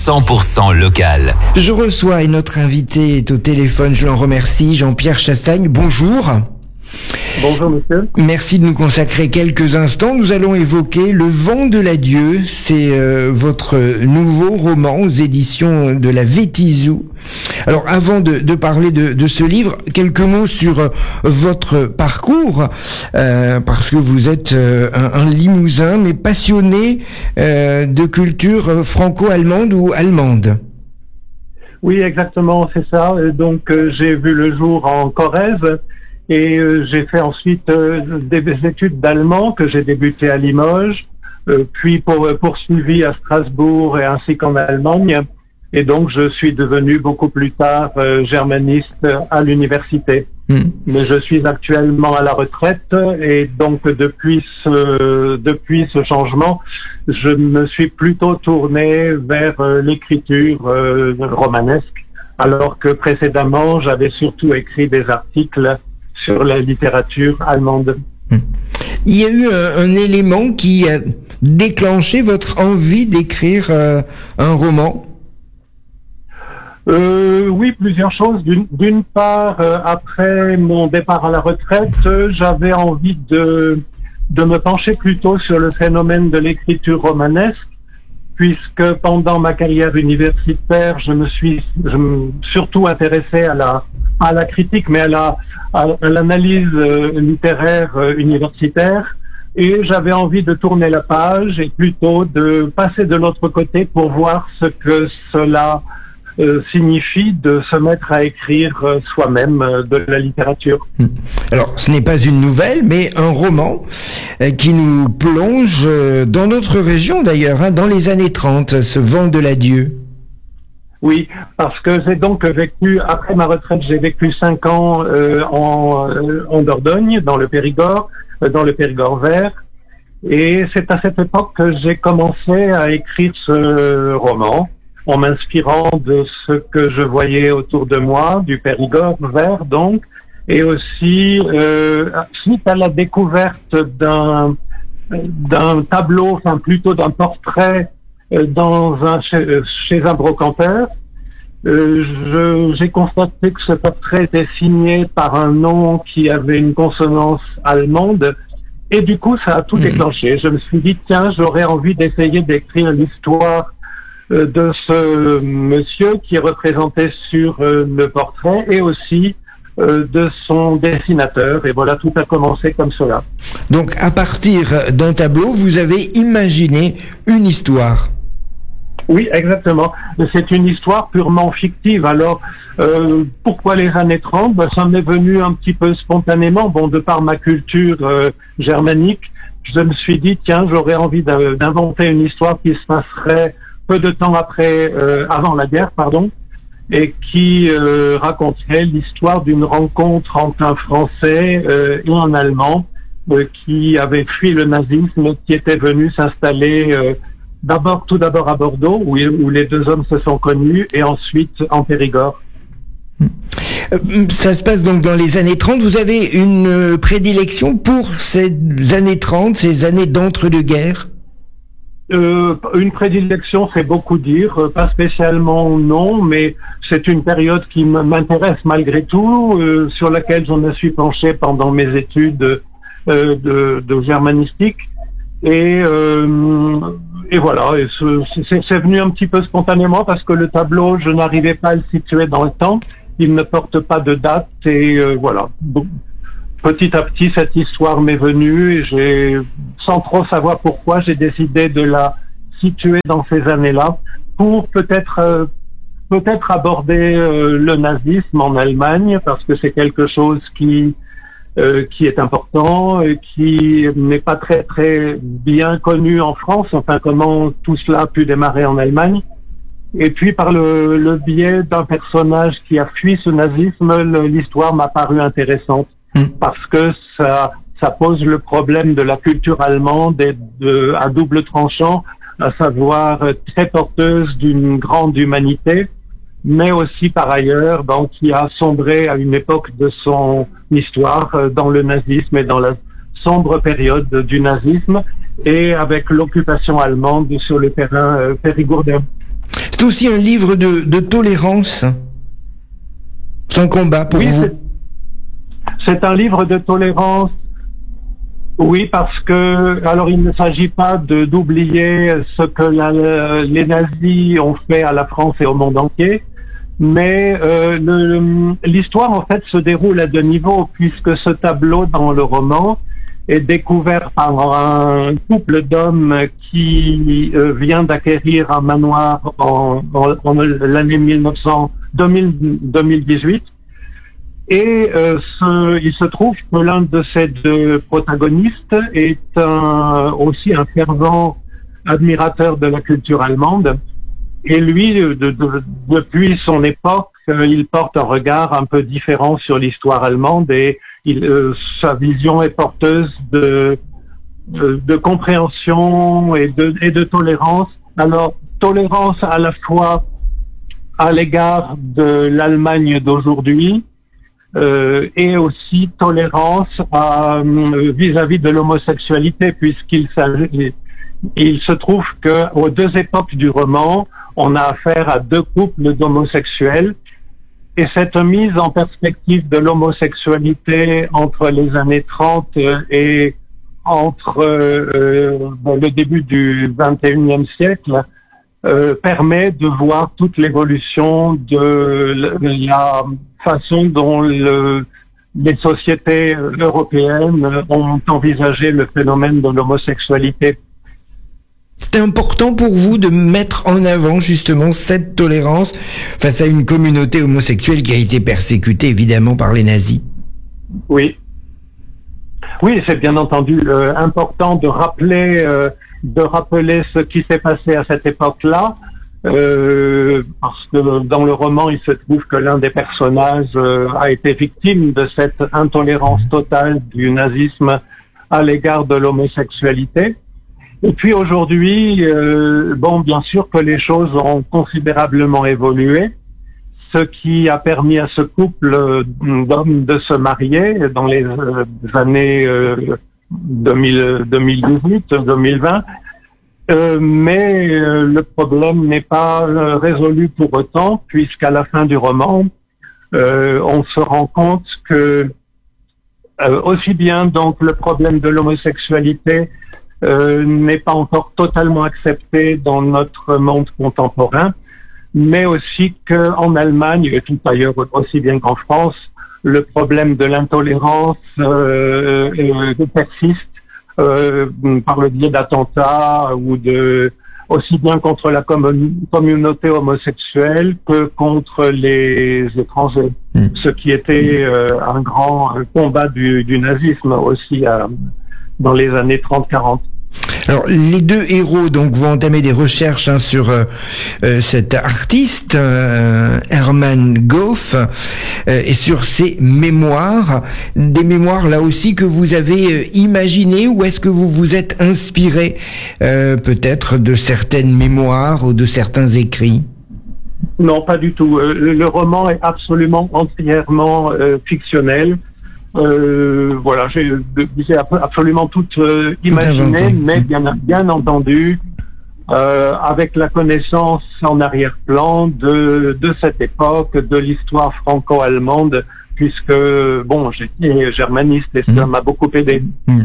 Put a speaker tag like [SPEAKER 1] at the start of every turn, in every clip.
[SPEAKER 1] 100% local.
[SPEAKER 2] Je reçois et notre invité est au téléphone, je l'en remercie, Jean-Pierre Chassagne. Bonjour.
[SPEAKER 3] Bonjour monsieur.
[SPEAKER 2] Merci de nous consacrer quelques instants. Nous allons évoquer Le Vent de l'Adieu. C'est votre nouveau roman aux éditions de la Vétizou. Alors avant de parler de ce livre, quelques mots sur votre parcours, parce que vous êtes un Limousin, mais passionné de culture franco-allemande ou allemande.
[SPEAKER 3] Oui, exactement, c'est ça. Donc j'ai vu le jour en Corrèze. Et j'ai fait ensuite des études d'allemand que j'ai débuté à Limoges, puis poursuivi à Strasbourg et ainsi qu'en Allemagne. Et donc je suis devenu beaucoup plus tard germaniste à l'université. Mais je suis actuellement à la retraite et donc depuis ce changement, je me suis plutôt tourné vers l'écriture romanesque, alors que précédemment j'avais surtout écrit des articles sur la littérature allemande.
[SPEAKER 2] Il y a eu un élément qui a déclenché votre envie d'écrire un roman?
[SPEAKER 3] Oui, plusieurs choses. D'une part, après mon départ à la retraite, j'avais envie de me pencher plutôt sur le phénomène de l'écriture romanesque, puisque pendant ma carrière universitaire, je me suis surtout intéressé à la critique, mais à l'analyse littéraire universitaire, et j'avais envie de tourner la page et plutôt de passer de l'autre côté pour voir ce que cela signifie de se mettre à écrire soi-même de la littérature.
[SPEAKER 2] Alors, ce n'est pas une nouvelle, mais un roman qui nous plonge dans notre région d'ailleurs, dans les années 30, ce Vent de l'Adieu.
[SPEAKER 3] Oui, parce que j'ai donc vécu, après ma retraite, j'ai vécu 5 ans en Dordogne, dans le Périgord vert. Et c'est à cette époque que j'ai commencé à écrire ce roman, en m'inspirant de ce que je voyais autour de moi, du Périgord vert donc, et aussi suite à la découverte d'un tableau, enfin plutôt d'un portrait chez un brocanteur. J'ai constaté que ce portrait était signé par un nom qui avait une consonance allemande, et du coup ça a tout déclenché. Je me suis dit, tiens, j'aurais envie d'essayer d'écrire l'histoire de ce monsieur qui est représenté sur le portrait, et aussi de son dessinateur, et voilà, tout a commencé comme cela.
[SPEAKER 2] Donc à partir d'un tableau, vous avez imaginé une histoire.
[SPEAKER 3] Oui, exactement. C'est une histoire purement fictive. Alors, pourquoi les années 30 ? Ça m'est venu un petit peu spontanément. Bon, de par ma culture germanique, je me suis dit, tiens, j'aurais envie d'inventer une histoire qui se passerait peu de temps avant la guerre, et qui raconterait l'histoire d'une rencontre entre un Français et un Allemand qui avait fui le nazisme, qui était venu s'installer tout d'abord à Bordeaux, où les deux hommes se sont connus, et ensuite en Périgord.
[SPEAKER 2] Ça se passe donc dans les années 30. Vous avez une prédilection pour ces années 30, ces années d'entre-deux-guerres ?
[SPEAKER 3] Une prédilection, c'est beaucoup dire, pas spécialement non, mais c'est une période qui m'intéresse malgré tout, sur laquelle je me suis penché pendant mes études de germanistique, et voilà, et c'est venu un petit peu spontanément parce que le tableau, je n'arrivais pas à le situer dans le temps, il ne porte pas de date, et voilà. Petit à petit, cette histoire m'est venue, et sans trop savoir pourquoi, j'ai décidé de la situer dans ces années-là pour peut-être aborder le nazisme en Allemagne, parce que c'est quelque chose qui est important, et qui n'est pas très très bien connu en France, enfin comment tout cela a pu démarrer en Allemagne. Et puis par le biais d'un personnage qui a fui ce nazisme, l'histoire m'a paru intéressante. Parce que ça pose le problème de la culture allemande à double tranchant, à savoir très porteuse d'une grande humanité, mais aussi par ailleurs qui a sombré à une époque de son histoire dans le nazisme et dans la sombre période du nazisme, et avec l'occupation allemande sur le terrain périgourdin.
[SPEAKER 2] C'est aussi un livre de tolérance. C'est un combat pour vous.
[SPEAKER 3] C'est un livre de tolérance. Oui, parce que, alors il ne s'agit pas d'oublier ce que les nazis ont fait à la France et au monde entier, mais l'histoire en fait se déroule à deux niveaux, puisque ce tableau dans le roman est découvert par un couple d'hommes qui vient d'acquérir un manoir en l'année 2018. Et il se trouve que l'un de ces deux protagonistes est aussi un fervent admirateur de la culture allemande. Et lui, depuis son époque, il porte un regard un peu différent sur l'histoire allemande et sa vision est porteuse de compréhension et de tolérance. Alors, tolérance à la fois à l'égard de l'Allemagne d'aujourd'hui, et aussi tolérance vis-à-vis de l'homosexualité, puisqu'il se trouve que aux deux époques du roman, on a affaire à deux couples d'homosexuels, et cette mise en perspective de l'homosexualité entre les années 30 et entre le début du 21e siècle permet de voir toute l'évolution de la façon dont les sociétés européennes ont envisagé le phénomène de l'homosexualité.
[SPEAKER 2] C'est important pour vous de mettre en avant justement cette tolérance face à une communauté homosexuelle qui a été persécutée évidemment par les nazis.
[SPEAKER 3] Oui. Oui, c'est bien entendu important de rappeler ce qui s'est passé à cette époque-là. Parce que dans le roman, il se trouve que l'un des personnages a été victime de cette intolérance totale du nazisme à l'égard de l'homosexualité. Et puis aujourd'hui, bien sûr que les choses ont considérablement évolué, ce qui a permis à ce couple d'hommes de se marier dans les années 2018-2020. Mais le problème n'est pas résolu pour autant, puisqu'à la fin du roman, on se rend compte que aussi bien donc le problème de l'homosexualité n'est pas encore totalement accepté dans notre monde contemporain, mais aussi qu'en Allemagne, et tout ailleurs aussi bien qu'en France, le problème de l'intolérance persiste. Par le biais d'attentats ou aussi bien contre la communauté homosexuelle que contre les étrangers, ce qui était un grand combat du nazisme aussi dans les années 30-40.
[SPEAKER 2] Alors, les deux héros donc vont entamer des recherches sur cet artiste Hermann Goff et sur ses mémoires, des mémoires là aussi que vous avez imaginées, ou est-ce que vous vous êtes inspiré peut-être de certaines mémoires ou de certains écrits?
[SPEAKER 3] Non, pas du tout. Le roman est absolument entièrement fictionnel. Voilà, j'ai absolument tout imaginé, mais bien entendu, avec la connaissance en arrière-plan de cette époque, de l'histoire franco-allemande, puisque j'étais germaniste et ça m'a beaucoup aidé.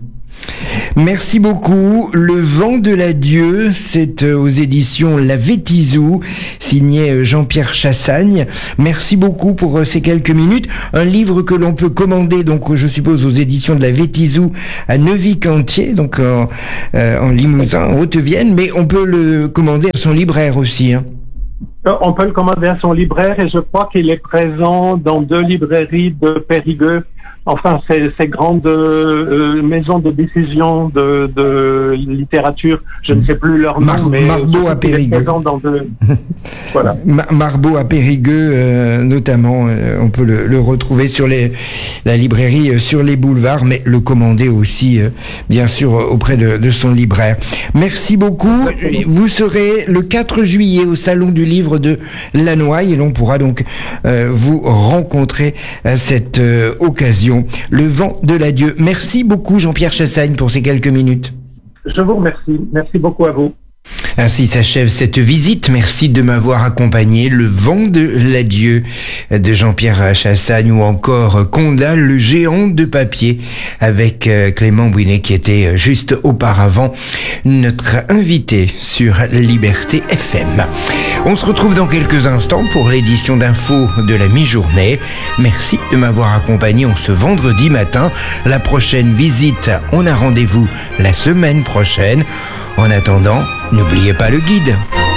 [SPEAKER 2] Merci beaucoup. Le vent de l'adieu, c'est aux éditions La Vétizou, signé Jean-Pierre Chassagne. Merci beaucoup pour ces quelques minutes. Un livre que l'on peut commander, donc je suppose aux éditions de La Vétizou à Neuvy-Cantier, donc en Limousin, en Haute-Vienne, mais on peut le commander à son libraire aussi.
[SPEAKER 3] On peut le commander à son libraire et je crois qu'il est présent dans 2 librairies de Périgueux. Enfin, ces grandes maisons de diffusion de littérature, je ne sais plus leur nom, mais
[SPEAKER 2] Marbeau à Périgueux.
[SPEAKER 3] Voilà.
[SPEAKER 2] Marbeau à Périgueux, notamment, on peut le retrouver sur la librairie sur les boulevards, mais le commander aussi, bien sûr, auprès de son libraire. Merci beaucoup. Vous serez le 4 juillet au Salon du Livre de Lannoy et l'on pourra donc vous rencontrer à cette occasion. Le vent de l'adieu. Merci beaucoup Jean-Pierre Chassagne pour ces quelques minutes.
[SPEAKER 3] Je vous remercie. Merci beaucoup à vous.
[SPEAKER 2] Ainsi s'achève cette visite. Merci de m'avoir accompagné. Le vent de l'adieu de Jean-Pierre Chassagne ou encore Condat, le géant de papier avec Clément Bouinet qui était juste auparavant notre invité sur Liberté FM. On se retrouve dans quelques instants pour l'édition d'info de la mi-journée. Merci de m'avoir accompagné en ce vendredi matin. La prochaine visite, on a rendez-vous la semaine prochaine. En attendant, n'oubliez pas le guide.